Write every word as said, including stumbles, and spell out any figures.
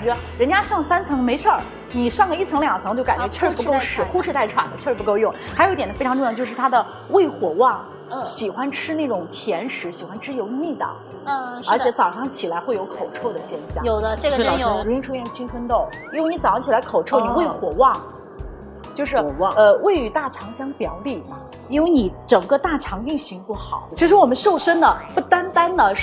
觉人家上三层没事儿，你上个一层两层就感觉气儿不够使，呼哧带喘的，气儿不够用。还有一点呢非常重要，就是它的胃火旺。嗯，喜欢吃那种甜食，喜欢吃油腻的， 嗯， 而且早上起来会有口臭的现象。 有的，这个真有， 容易出现青春痘，因为你早上起来口臭，你胃火旺，就是呃胃与大肠相表里嘛，因为你整个大肠运行不好。其实我们瘦身呢，不单单呢是。